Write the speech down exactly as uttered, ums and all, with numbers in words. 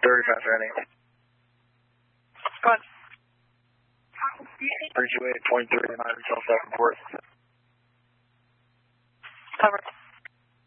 thirty fast ready. Go on. three two eight point three, nine until seven four. Cover.